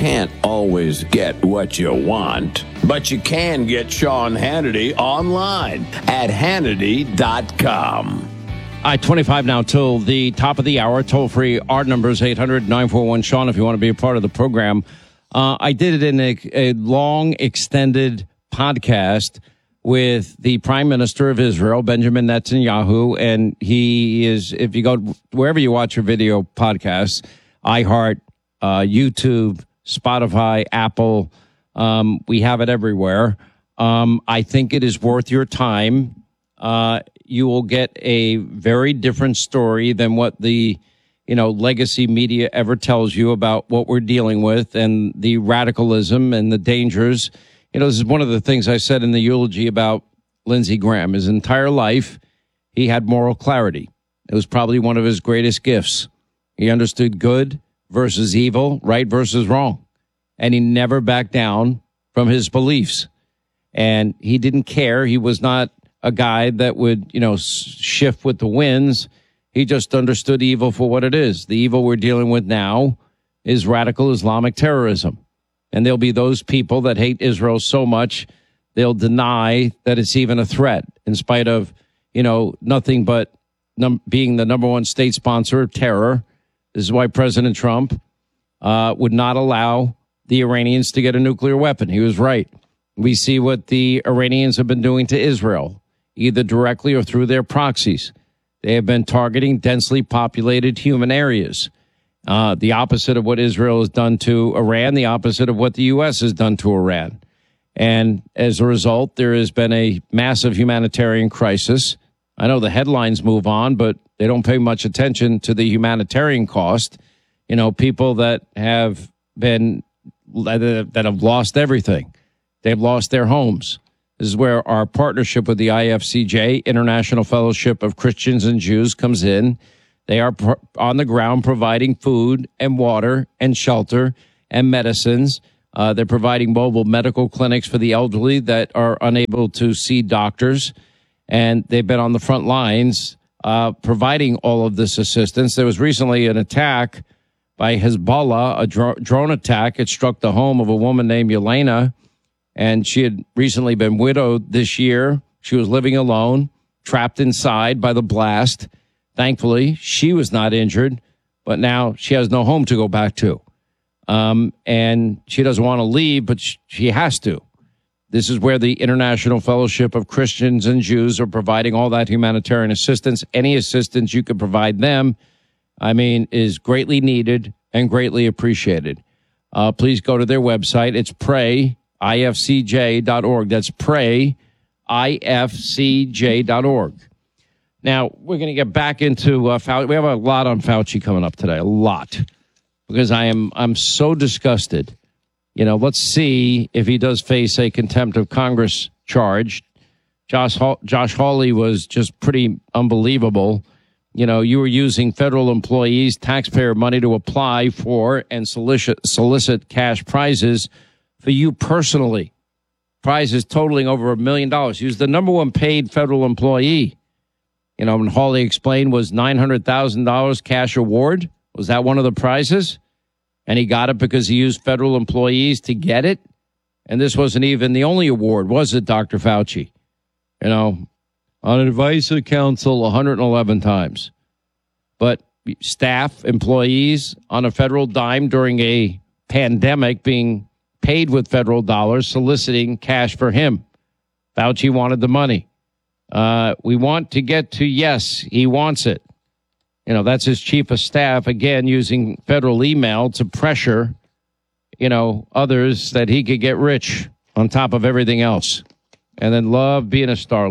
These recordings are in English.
can't always get what you want, but you can get Sean Hannity online at Hannity.com. 25 now till the top of the hour. Toll free. Our number is 800-941-SEAN if you want to be a part of the program. I did it in a long, extended podcast with the Prime Minister of Israel, Benjamin Netanyahu. And he is, if you go wherever you watch your video podcasts, iHeart, YouTube, Spotify, Apple, we have it everywhere. I think it is worth your time. You will get a very different story than what the, legacy media ever tells you about what we're dealing with and the radicalism and the dangers. This is one of the things I said in the eulogy about Lindsey Graham. His entire life, he had moral clarity. It was probably one of his greatest gifts. He understood good versus evil, right versus wrong. And he never backed down from his beliefs. And he didn't care. He was not a guy that would, shift with the winds. He just understood evil for what it is. The evil we're dealing with now is radical Islamic terrorism. And there'll be those people that hate Israel so much, they'll deny that it's even a threat, in spite of, nothing but being the number one state sponsor of terror. This is why President Trump would not allow the Iranians to get a nuclear weapon. He was right. We see what the Iranians have been doing to Israel, either directly or through their proxies. They have been targeting densely populated human areas. The opposite of what Israel has done to Iran, the opposite of what the U.S. has done to Iran. And as a result, there has been a massive humanitarian crisis. I know the headlines move on, but they don't pay much attention to the humanitarian cost. People that have lost everything. They've lost their homes. This is where our partnership with the IFCJ, International Fellowship of Christians and Jews, comes in. They are on the ground providing food and water and shelter and medicines. They're providing mobile medical clinics for the elderly that are unable to see doctors. And they've been on the front lines providing all of this assistance. There was recently an attack by Hezbollah, a drone attack. It struck the home of a woman named Yelena. And she had recently been widowed this year. She was living alone, trapped inside by the blast. Thankfully, she was not injured, but now she has no home to go back to. And she doesn't want to leave, but she has to. This is where the International Fellowship of Christians and Jews are providing all that humanitarian assistance. Any assistance you could provide them, is greatly needed and greatly appreciated. Please go to their website. It's prayifcj.org. That's prayifcj.org. Now, we're going to get back into Fauci. We have a lot on Fauci coming up today, a lot, because I'm so disgusted. Let's see if he does face a contempt of Congress charge. Josh Hawley was just pretty unbelievable. You were using federal employees' taxpayer money to apply for and solicit cash prizes for you personally. Prizes totaling over $1 million. He was the number one paid federal employee. And Hawley explained was $900,000 cash award. Was that one of the prizes? And he got it because he used federal employees to get it. And this wasn't even the only award, was it, Dr. Fauci? On advice of counsel 111 times. But staff, employees on a federal dime during a pandemic being paid with federal dollars, soliciting cash for him. Fauci wanted the money. We want to get to yes, he wants it. That's his chief of staff, again, using federal email to pressure, others that he could get rich on top of everything else. And then love being a star.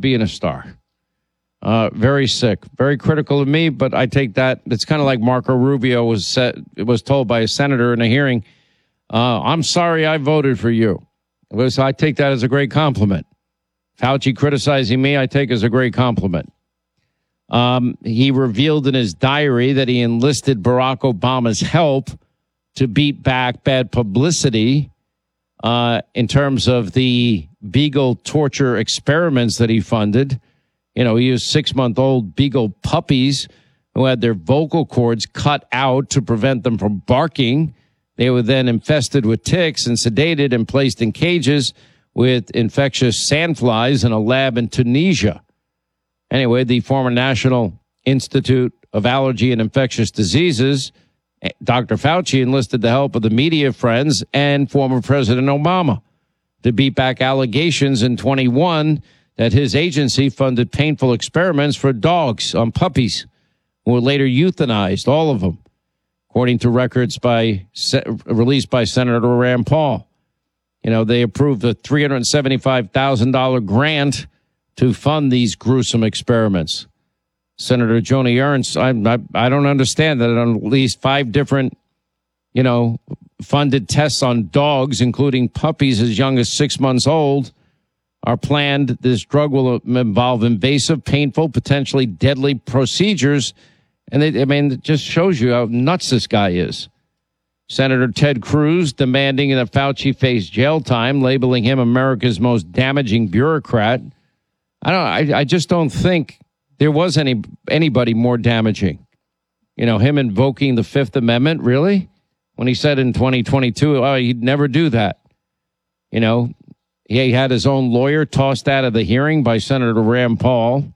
Very sick, very critical of me, but I take that. It's kind of like Marco Rubio was told by a senator in a hearing, I'm sorry I voted for you. So I take that as a great compliment. Fauci criticizing me, I take as a great compliment. He revealed in his diary that he enlisted Barack Obama's help to beat back bad publicity in terms of the Beagle torture experiments that he funded. He used 6-month-old Beagle puppies who had their vocal cords cut out to prevent them from barking. They were then infested with ticks and sedated and placed in cages with infectious sandflies in a lab in Tunisia. Anyway, the former National Institute of Allergy and Infectious Diseases, Dr. Fauci, enlisted the help of the media friends and former President Obama to beat back allegations in 21 that his agency funded painful experiments for dogs on puppies who were later euthanized, all of them, according to records released by Senator Rand Paul. You know, they approved a $375,000 grant to fund these gruesome experiments. Senator Joni Ernst, I don't understand that on at least 5 different, funded tests on dogs, including puppies as young as 6 months old, are planned. This drug will involve invasive, painful, potentially deadly procedures. And it just shows you how nuts this guy is. Senator Ted Cruz demanding that Fauci face jail time, labeling him America's most damaging bureaucrat. I just don't think there was anybody more damaging. Him invoking the Fifth Amendment, really? When he said in 2022, he'd never do that. He had his own lawyer tossed out of the hearing by Senator Rand Paul.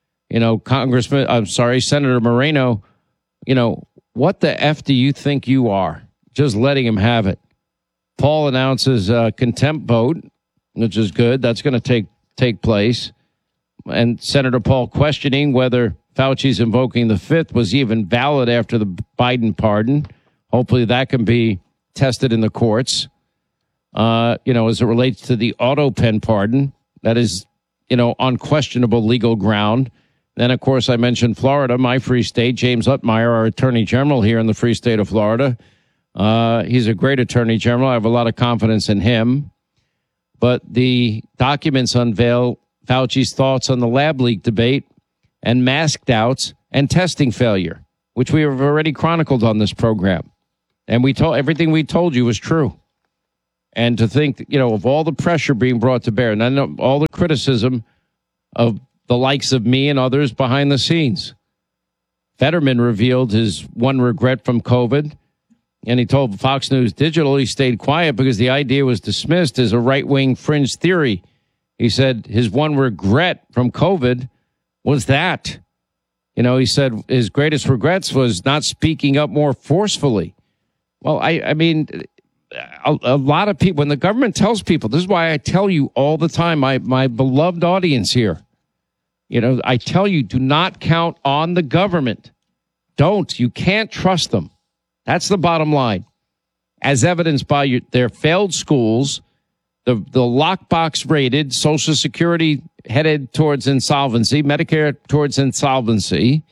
Senator Moreno, what the F do you think you are? Just letting him have it. Paul announces a contempt vote, which is good. That's going to take place. And Senator Paul questioning whether Fauci's invoking the Fifth was even valid after the Biden pardon. Hopefully that can be tested in the courts. As it relates to the auto pen pardon, that is, unquestionable legal ground. Then, of course, I mentioned Florida, my free state. James Utmeyer, our attorney general here in the free state of Florida. He's a great attorney general. I have a lot of confidence in him. But the documents unveil Fauci's thoughts on the lab leak debate and mask doubts and testing failure, which we have already chronicled on this program. And everything we told you was true. And to think, of all the pressure being brought to bear, and I know all the criticism of the likes of me and others behind the scenes. Fetterman revealed his one regret from COVID, and he told Fox News Digital he stayed quiet because the idea was dismissed as a right-wing fringe theory. He said his one regret from COVID was that. He said his greatest regrets was not speaking up more forcefully. Well, I mean, a lot of people, when the government tells people, this is why I tell you all the time, my beloved audience here, I tell you, do not count on the government. Don't. You can't trust them. That's the bottom line. As evidenced by their failed schools, the lockbox rated, Social Security headed towards insolvency, Medicare towards insolvency.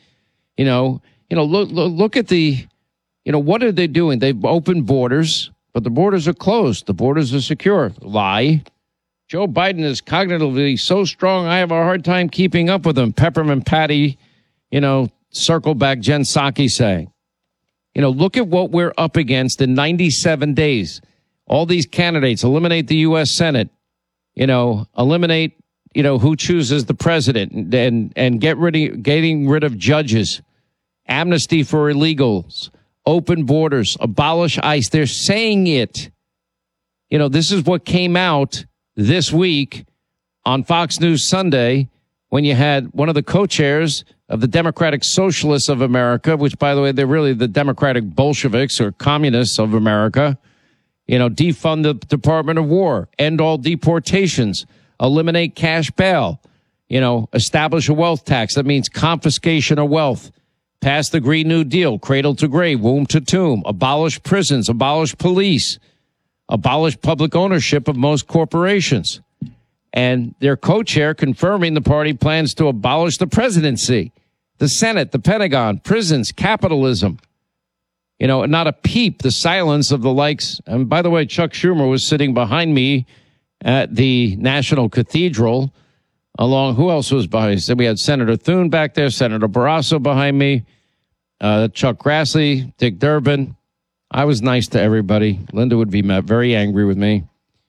Look at the, what are they doing? They've opened borders, but the borders are closed. The borders are secure. Lie. Joe Biden is cognitively so strong, I have a hard time keeping up with him. Peppermint Patty, circle back Jen Psaki saying. Look at what we're up against in 97 days. All these candidates, eliminate the U.S. Senate, eliminate, who chooses the president and getting rid of judges, amnesty for illegals, open borders, abolish ICE. They're saying it. This is what came out this week on Fox News Sunday when you had one of the co-chairs of the Democratic Socialists of America, which, by the way, they're really the Democratic Bolsheviks or communists of America, defund the Department of War, end all deportations, eliminate cash bail, establish a wealth tax. That means confiscation of wealth, pass the Green New Deal, cradle to grave, womb to tomb, abolish prisons, abolish police, abolish public ownership of most corporations. And their co-chair confirming the party plans to abolish the presidency, the Senate, the Pentagon, prisons, capitalism. Not a peep, the silence of the likes. And by the way, Chuck Schumer was sitting behind me at the National Cathedral along. Who else was behind? So we had Senator Thune back there, Senator Barrasso behind me, Chuck Grassley, Dick Durbin. I was nice to everybody. Linda would be very angry with me.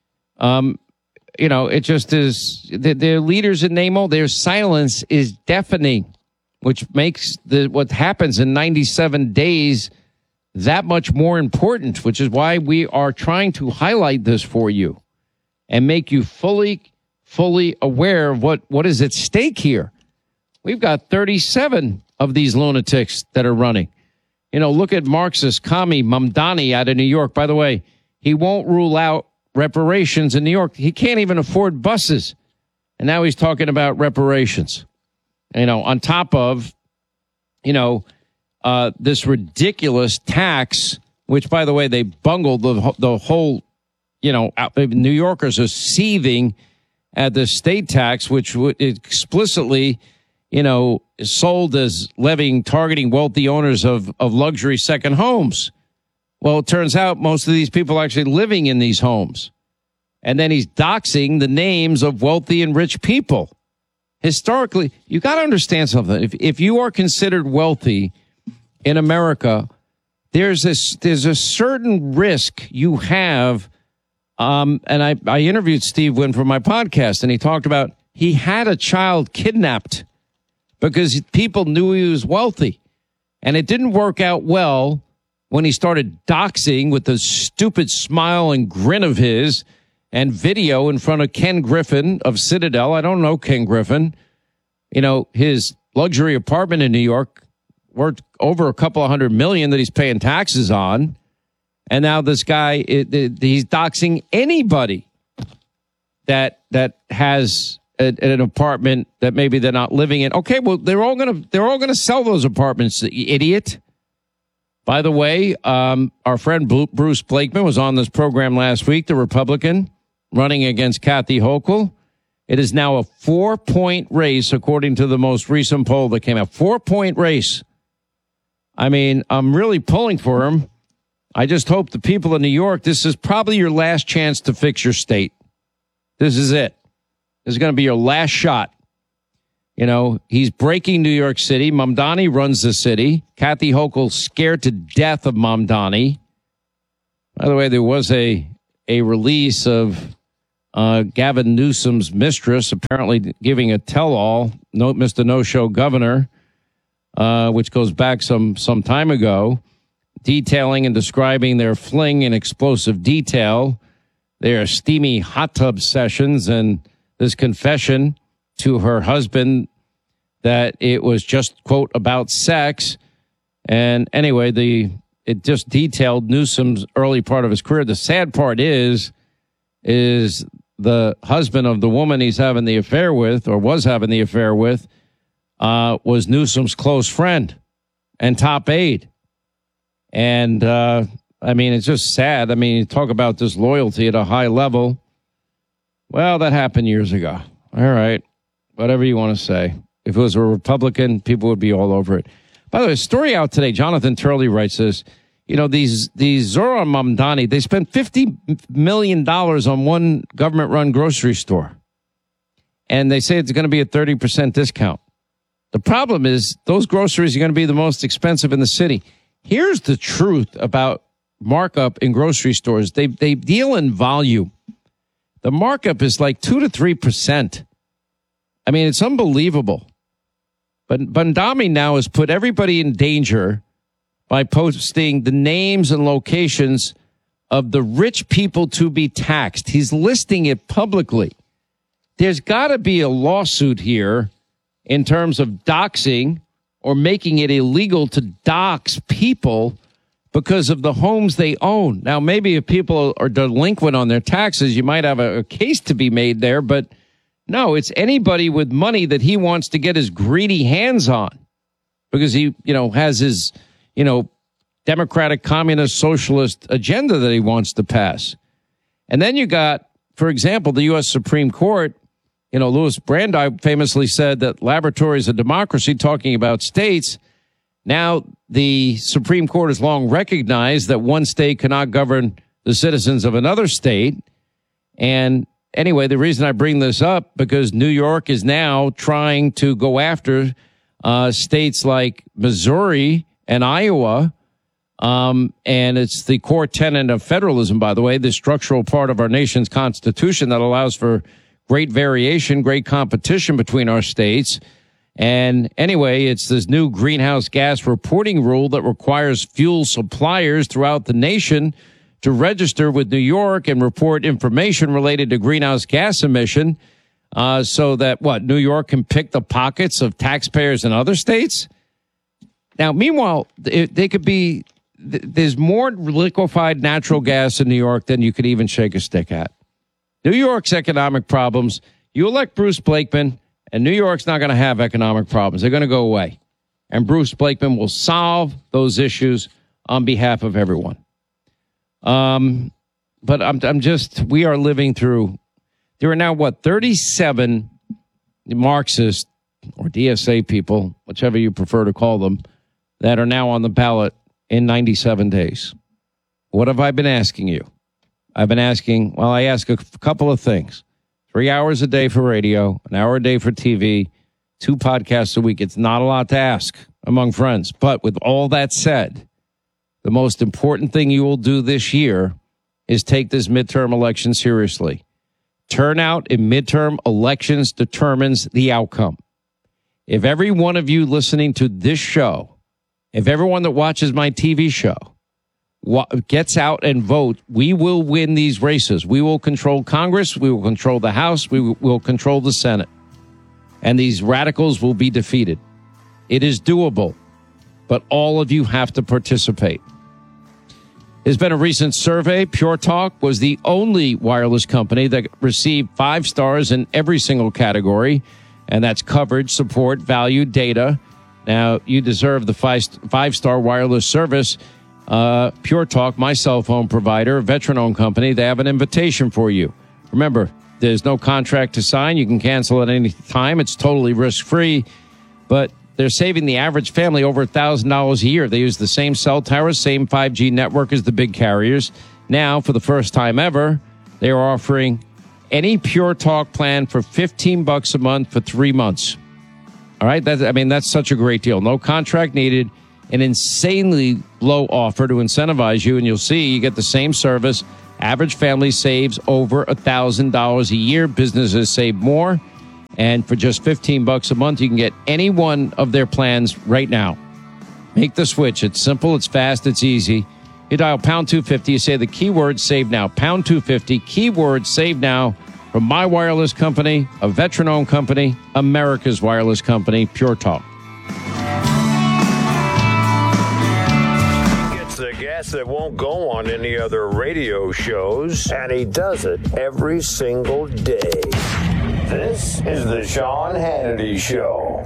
It just is. Their leaders in NAMO, their silence is deafening, which makes what happens in 97 days that much more important, which is why we are trying to highlight this for you and make you fully aware of what is at stake here. We've got 37 of these lunatics that are running. You know, look at Marxist Kami Mamdani out of New York. By the way, he won't rule out reparations in New York. He can't even afford buses. And now he's talking about reparations. You know, on top of, you know, this ridiculous tax, which, by the way, they bungled the whole, you know, New Yorkers are seething at the state tax, which explicitly, you know, is sold as targeting wealthy owners of luxury second homes. Well, it turns out most of these people are actually living in these homes. And then he's doxing the names of wealthy and rich people. Historically, you got to understand something. If you are considered wealthy in America, there's a certain risk you have. And I interviewed Steve Wynn for my podcast, and he talked about he had a child kidnapped because people knew he was wealthy. And it didn't work out well when he started doxing with the stupid smile and grin of his and video in front of Ken Griffin of Citadel. I don't know Ken Griffin. You know, his luxury apartment in New York worth over a couple of $100 million that he's paying taxes on. And now this guy, he's doxing anybody that has an apartment that maybe they're not living in. Okay, well, they're all gonna sell those apartments, you idiot. By the way, our friend Bruce Blakeman was on this program last week, the Republican running against Kathy Hochul. It is now a 4-point race, according to the most recent poll that came out. 4-point race. I mean, I'm really pulling for him. I just hope the people of New York, this is probably your last chance to fix your state. This is it. This is going to be your last shot. You know, he's breaking New York City. Mamdani runs the city. Kathy Hochul scared to death of Mamdani. By the way, there was a release of Gavin Newsom's mistress apparently giving a tell-all, Mr. No-Show Governor, which goes back some time ago, detailing and describing their fling in explosive detail, their steamy hot tub sessions, and this confession to her husband that it was just, quote, about sex. And anyway, it just detailed Newsom's early part of his career. The sad part is the husband of the woman he's having the affair with, or was having the affair with, was Newsom's close friend and top aide. And, I mean, it's just sad. I mean, you talk about disloyalty at a high level. Well, that happened years ago. All right. Whatever you want to say. If it was a Republican, people would be all over it. By the way, a story out today, Jonathan Turley writes this. You know, these Zohran Mamdani, they spent $50 million on one government-run grocery store. And they say it's going to be a 30% discount. The problem is those groceries are going to be the most expensive in the city. Here's the truth about markup in grocery stores. They deal in volume. The markup is like 2 to 3%. I mean, it's unbelievable. But Mamdani now has put everybody in danger by posting the names and locations of the rich people to be taxed. He's listing it publicly. There's got to be a lawsuit here in terms of doxing or making it illegal to dox people because of the homes they own. Now, maybe if people are delinquent on their taxes, you might have a case to be made there, but no, it's anybody with money that he wants to get his greedy hands on because he, you know, has his, you know, democratic, communist, socialist agenda that he wants to pass. And then you got, for example, the U.S. Supreme Court. You know, Louis Brandeis famously said that laboratories of democracy, talking about states. Now, the Supreme Court has long recognized that one state cannot govern the citizens of another state. And anyway, the reason I bring this up, because New York is now trying to go after states like Missouri and Iowa. And it's the core tenet of federalism, by the way, the structural part of our nation's constitution that allows for great variation, great competition between our states. And anyway, it's this new greenhouse gas reporting rule that requires fuel suppliers throughout the nation to register with New York and report information related to greenhouse gas emission so that, New York can pick the pockets of taxpayers in other states? Now, meanwhile, they could be, there's more liquefied natural gas in New York than you could even shake a stick at. New York's economic problems, you elect Bruce Blakeman, and New York's not going to have economic problems. They're going to go away. And Bruce Blakeman will solve those issues on behalf of everyone. But we are living through, there are now, 37 Marxist or DSA people, whichever you prefer to call them, that are now on the ballot in 97 days. What have I been asking you? I've been asking, I ask a couple of things. 3 hours a day for radio, an hour a day for TV, 2 podcasts a week. It's not a lot to ask among friends. But with all that said, the most important thing you will do this year is take this midterm election seriously. Turnout in midterm elections determines the outcome. If every one of you listening to this show, if everyone that watches my TV show gets out and vote, we will win these races. We will control Congress. We will control the House. We will control the Senate. And these radicals will be defeated. It is doable, but all of you have to participate. There's been a recent survey. Pure Talk was the only wireless company that received 5 stars in every single category, and that's coverage, support, value, data. Now, you deserve the 5-star wireless service. Pure Talk, my cell phone provider, a veteran-owned company, they have an invitation for you. Remember, there's no contract to sign. You can cancel at any time. It's totally risk-free, but they're saving the average family over $1,000 a year. They use the same cell towers, same 5G network as the big carriers. Now, for the first time ever, they are offering any Pure Talk plan for $15 a month for 3 months. All right? That's such a great deal. No contract needed. An insanely low offer to incentivize you, and you'll see you get the same service. Average family saves over $1,000 a year. Businesses save more. And for just $15 a month, you can get any one of their plans right now. Make the switch. It's simple, it's fast, it's easy. You dial pound 250, you say the keyword save now. Pound 250, keyword save now from my wireless company, a veteran-owned company, America's wireless company, Pure Talk. That won't go on any other radio shows, and he does it every single day. This is the Sean Hannity Show.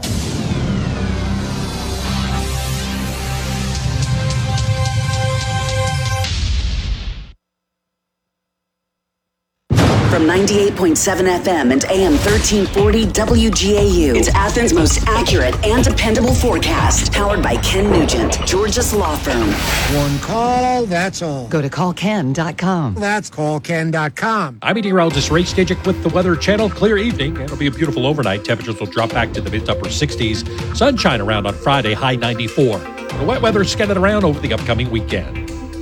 From 98.7 FM and AM 1340 WGAU. It's Athens' most accurate and dependable forecast. Powered by Ken Nugent, Georgia's law firm. One call, that's all. Go to callken.com. That's callken.com. I'm meteorologist Ray Stajic with the Weather Channel. Clear evening. It'll be a beautiful overnight. Temperatures will drop back to the mid to upper 60s. Sunshine around on Friday, high 94. The wet weather is scattered around over the upcoming weekend.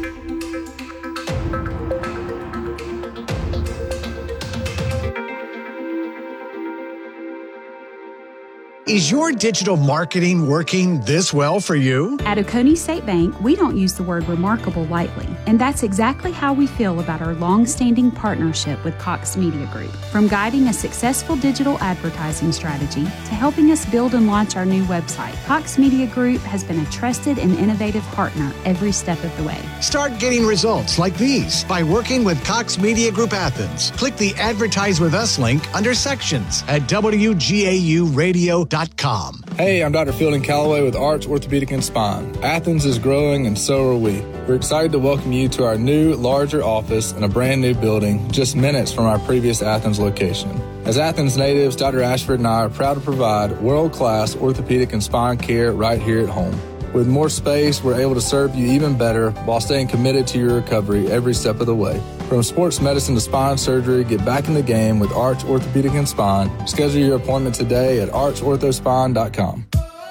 Is your digital marketing working this well for you? At Oconee State Bank, we don't use the word remarkable lightly, and that's exactly how we feel about our long-standing partnership with Cox Media Group. From guiding a successful digital advertising strategy to helping us build and launch our new website, Cox Media Group has been a trusted and innovative partner every step of the way. Start getting results like these by working with Cox Media Group Athens. Click the Advertise With Us link under Sections at WGAUradio.com. Hey, I'm Dr. Fielding Calloway with Arch Orthopedic and Spine. Athens is growing and so are we. We're excited to welcome you to our new, larger office in a brand new building just minutes from our previous Athens location. As Athens natives, Dr. Ashford and I are proud to provide world-class orthopedic and spine care right here at home. With more space, we're able to serve you even better while staying committed to your recovery every step of the way. From sports medicine to spine surgery, get back in the game with Arch Orthopedic and Spine. Schedule your appointment today at archorthospine.com.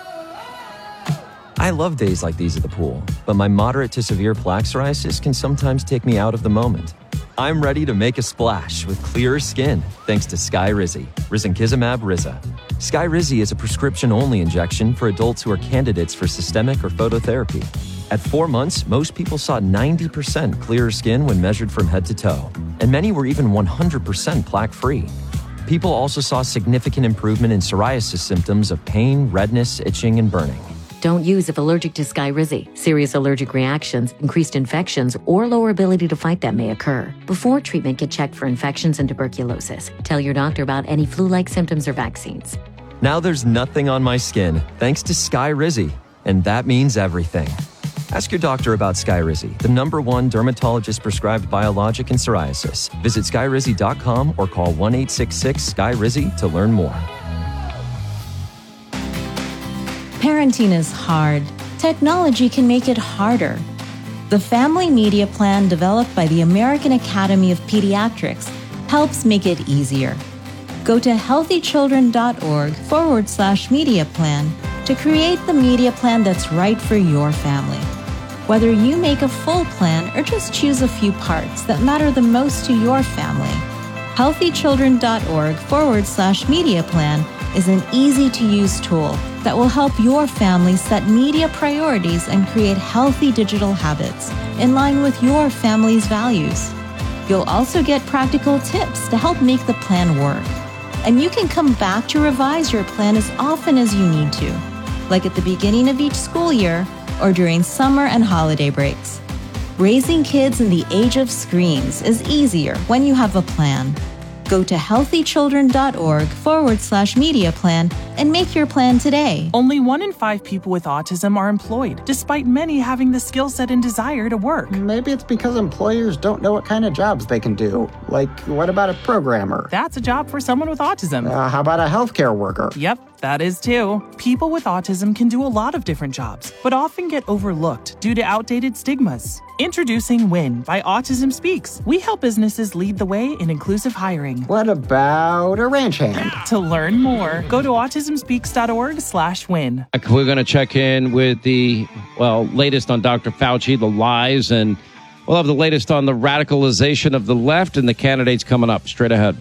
I love days like these at the pool, but my moderate to severe plaque psoriasis can sometimes take me out of the moment. I'm ready to make a splash with clearer skin thanks to Skyrizi, risankizumab Riza. Skyrizi is a prescription-only injection for adults who are candidates for systemic or phototherapy. At 4 months, most people saw 90% clearer skin when measured from head to toe, and many were even 100% plaque-free. People also saw significant improvement in psoriasis symptoms of pain, redness, itching, and burning. Don't use if allergic to Skyrizi. Serious allergic reactions, increased infections, or lower ability to fight them may occur. Before treatment, get checked for infections and tuberculosis. Tell your doctor about any flu-like symptoms or vaccines. Now there's nothing on my skin thanks to Skyrizi, and that means everything. Ask your doctor about Skyrizi, the #1 dermatologist-prescribed biologic in psoriasis. Visit Skyrizi.com or call 1-866-SKYRIZI to learn more. Parenting is hard. Technology can make it harder. The Family Media Plan developed by the American Academy of Pediatrics helps make it easier. Go to healthychildren.org/media plan to create the media plan that's right for your family. Whether you make a full plan or just choose a few parts that matter the most to your family, healthychildren.org/media plan is an easy-to-use tool that will help your family set media priorities and create healthy digital habits in line with your family's values. You'll also get practical tips to help make the plan work. And you can come back to revise your plan as often as you need to, like at the beginning of each school year or during summer and holiday breaks. Raising kids in the age of screens is easier when you have a plan. Go to healthychildren.org/media plan and make your plan today. Only 1 in 5 people with autism are employed, despite many having the skill set and desire to work. Maybe it's because employers don't know what kind of jobs they can do. Like, what about a programmer? That's a job for someone with autism. How about a healthcare worker? Yep, that is too. People with autism can do a lot of different jobs, but often get overlooked due to outdated stigmas. Introducing WIN by Autism Speaks. We help businesses lead the way in inclusive hiring. What about a ranch hand? To learn more, go to autismspeaks.org/win. We're going to check in with the, latest on Dr. Fauci, the lies, and we'll have the latest on the radicalization of the left and the candidates coming up straight ahead.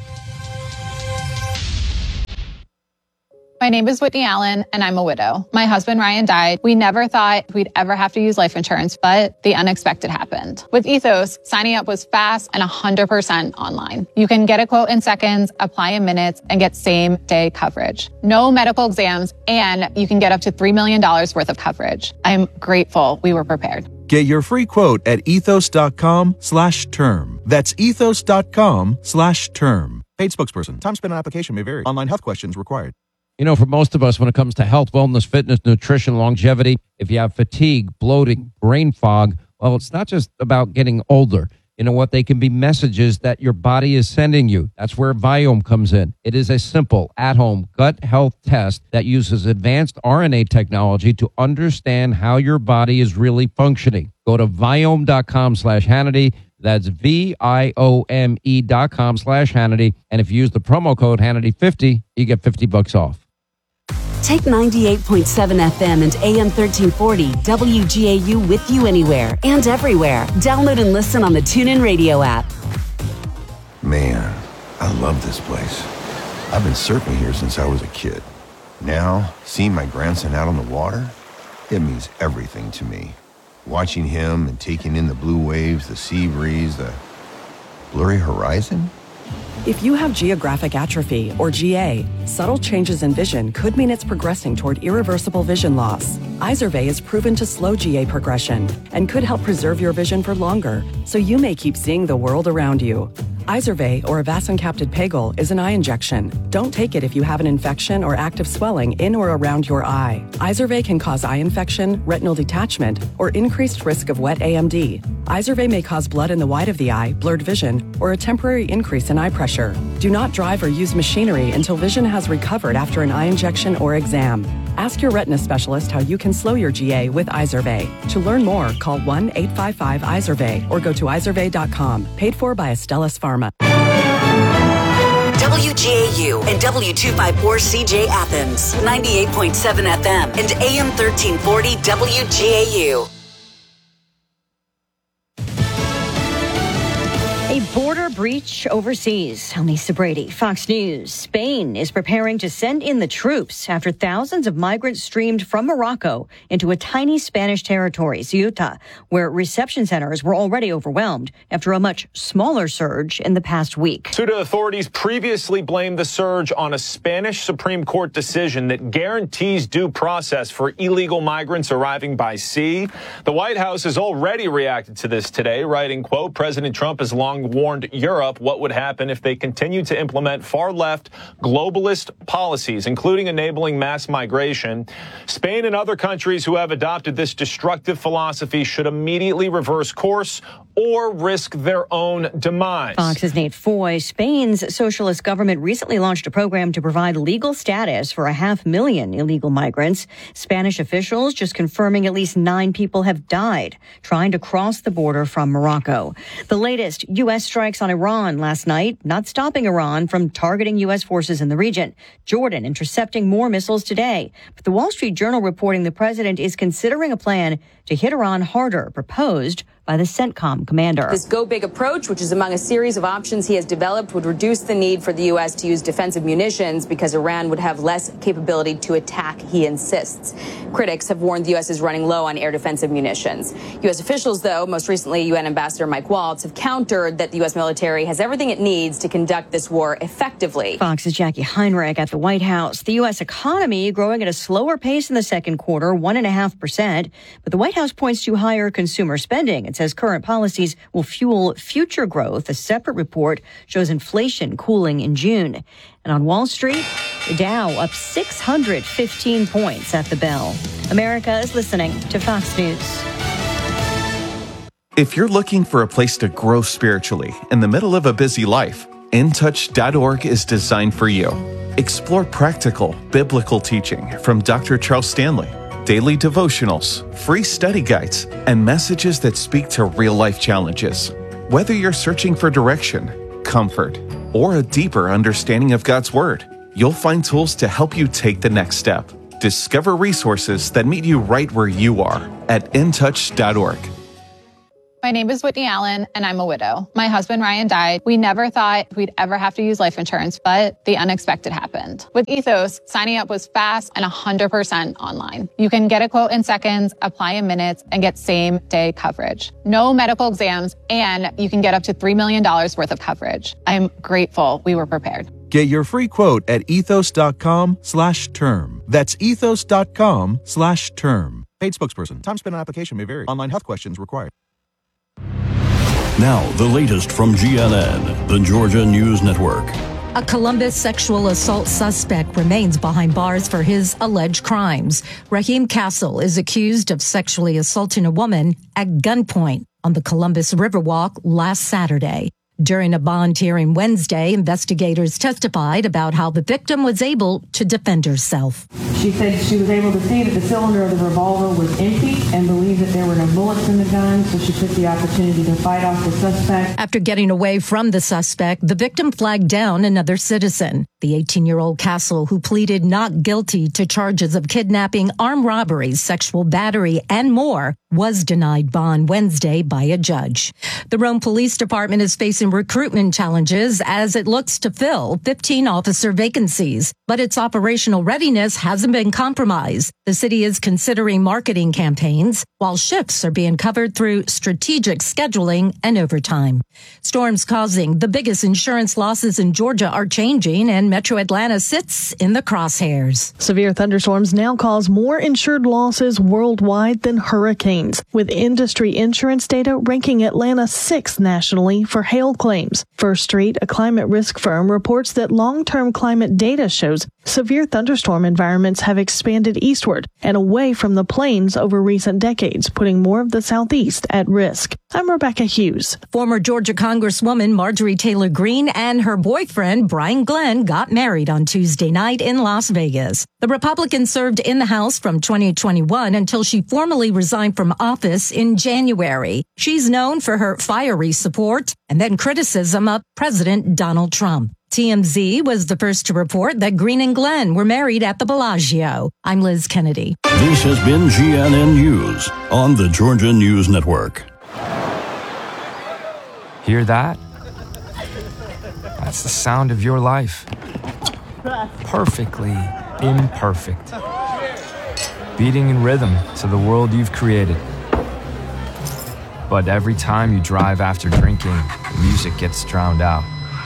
My name is Whitney Allen, and I'm a widow. My husband, Ryan, died. We never thought we'd ever have to use life insurance, but the unexpected happened. With Ethos, signing up was fast and 100% online. You can get a quote in seconds, apply in minutes, and get same-day coverage. No medical exams, and you can get up to $3 million worth of coverage. I'm grateful we were prepared. Get your free quote at ethos.com/term. That's ethos.com/term. Paid spokesperson. Time spent on application may vary. Online health questions required. You know, for most of us, when it comes to health, wellness, fitness, nutrition, longevity, if you have fatigue, bloating, brain fog, well, it's not just about getting older. You know what? They can be messages that your body is sending you. That's where Viome comes in. It is a simple, at-home gut health test that uses advanced RNA technology to understand how your body is really functioning. Go to Viome.com/Hannity. That's VIOME.com/Hannity. And if you use the promo code Hannity50, you get $50 off. Take 98.7 FM and AM 1340 WGAU with you anywhere and everywhere. Download and listen on the TuneIn Radio app. Man, I love this place. I've been surfing here since I was a kid. Now, seeing my grandson out on the water, it means everything to me. Watching him and taking in the blue waves, the sea breeze, the blurry horizon. If you have geographic atrophy, or GA, subtle changes in vision could mean it's progressing toward irreversible vision loss. Izervay is proven to slow GA progression and could help preserve your vision for longer, so you may keep seeing the world around you. Izervay, or avacincaptad pegol, is an eye injection. Don't take it if you have an infection or active swelling in or around your eye. Izervay can cause eye infection, retinal detachment, or increased risk of wet AMD. Izervay may cause blood in the white of the eye, blurred vision, or a temporary increase in eye pressure. Do not drive or use machinery until vision has recovered after an eye injection or exam. Ask your retina specialist how you can slow your GA with Izervay. To learn more, call 1-855-IZERVAY or go to izervay.com. Paid for by Astellas Pharma. WGAU and W254CJ Athens, 98.7 FM and AM 1340 WGAU. A border breach overseas. I'm Lisa Brady, Fox News. Spain is preparing to send in the troops after thousands of migrants streamed from Morocco into a tiny Spanish territory, Ceuta, where reception centers were already overwhelmed after a much smaller surge in the past week. Ceuta authorities previously blamed the surge on a Spanish Supreme Court decision that guarantees due process for illegal migrants arriving by sea. The White House has already reacted to this today, writing, quote, President Trump has long warned Europe what would happen if they continued to implement far-left globalist policies, including enabling mass migration. Spain and other countries who have adopted this destructive philosophy should immediately reverse course or risk their own demise. Fox's Nate Foy. Spain's socialist government recently launched a program to provide legal status for 500,000 illegal migrants. Spanish officials just confirming at least 9 people have died trying to cross the border from Morocco. The latest U.S. strikes on Iran last night, not stopping Iran from targeting U.S. forces in the region. Jordan intercepting more missiles today. But the Wall Street Journal reporting the president is considering a plan to hit Iran harder, proposed by the CENTCOM commander. This go big approach, which is among a series of options he has developed, would reduce the need for the U.S. to use defensive munitions because Iran would have less capability to attack, he insists. Critics have warned the U.S. is running low on air defensive munitions. U.S. officials, though, most recently UN Ambassador Mike Waltz, have countered that the U.S. military has everything it needs to conduct this war effectively. Fox's Jackie Heinrich at the White House. The U.S. economy growing at a slower pace in the second quarter, 1.5%. But the White House points to higher consumer spending. It says current policies will fuel future growth. A separate report shows inflation cooling in June. And on Wall Street, the Dow up 615 points at the bell. America is listening to Fox News. If you're looking for a place to grow spiritually in the middle of a busy life, InTouch.org is designed for you. Explore practical, biblical teaching from Dr. Charles Stanley, daily devotionals, free study guides, and messages that speak to real-life challenges. Whether you're searching for direction, comfort, or a deeper understanding of God's Word, you'll find tools to help you take the next step. Discover resources that meet you right where you are at InTouch.org. My name is Whitney Allen, and I'm a widow. My husband, Ryan, died. We never thought we'd ever have to use life insurance, but the unexpected happened. With Ethos, signing up was fast and 100% online. You can get a quote in seconds, apply in minutes, and get same-day coverage. No medical exams, and you can get up to $3 million worth of coverage. I'm grateful we were prepared. Get your free quote at ethos.com/term. That's ethos.com/term. Paid spokesperson. Time spent on application may vary. Online health questions required. Now, the latest from GNN, the Georgia News Network. A Columbus sexual assault suspect remains behind bars for his alleged crimes. Raheem Castle is accused of sexually assaulting a woman at gunpoint on the Columbus Riverwalk last Saturday. During a bond hearing Wednesday, investigators testified about how the victim was able to defend herself. She said she was able to see that the cylinder of the revolver was empty and believed that there were no bullets in the gun, so she took the opportunity to fight off the suspect. After getting away from the suspect, the victim flagged down another citizen. The 18-year-old Castle, who pleaded not guilty to charges of kidnapping, armed robbery, sexual battery, and more, was denied bond Wednesday by a judge. The Rome Police Department is facing recruitment challenges as it looks to fill 15 officer vacancies, but its operational readiness hasn't been compromised. The city is considering marketing campaigns, while shifts are being covered through strategic scheduling and overtime. Storms causing the biggest insurance losses in Georgia are changing, and Metro Atlanta sits in the crosshairs. Severe thunderstorms now cause more insured losses worldwide than hurricanes, with industry insurance data ranking Atlanta 6th nationally for hail claims. First Street, a climate risk firm, reports that long-term climate data shows severe thunderstorm environments have expanded eastward and away from the plains over recent decades, putting more of the southeast at risk. I'm Rebecca Hughes. Former Georgia Congresswoman Marjorie Taylor Greene and her boyfriend Brian Glenn got married on Tuesday night in Las Vegas. The Republican served in the House from 2021 until she formally resigned from office in January. She's known for her fiery support and then criticism of President Donald Trump. TMZ was the first to report that Greene and Glenn were married at the Bellagio. I'm Liz Kennedy. This has been GNN News on the Georgia News Network. Hear that? That's the sound of your life. Perfectly imperfect. Beating in rhythm to the world you've created. But every time you drive after drinking, the music gets drowned out.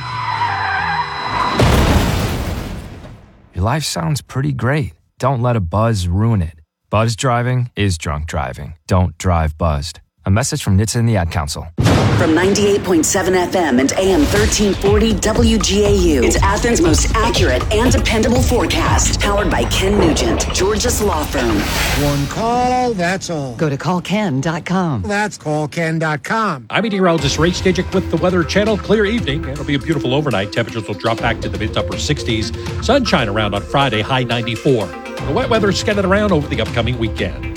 Your life sounds pretty great. Don't let a buzz ruin it. Buzz driving is drunk driving. Don't drive buzzed. A message from NHTSA and the Ad Council. From 98.7 FM and AM 1340 WGAU, it's Athens' most accurate and dependable forecast. Powered by Ken Nugent, Georgia's law firm. One call, that's all. Go to callken.com. That's callken.com. I'm meteorologist Ray Stajic with the Weather Channel. Clear evening. It'll be a beautiful overnight. Temperatures will drop back to the mid-to-upper 60s. Sunshine around on Friday, high 94. The wet weather scattered around over the upcoming weekend.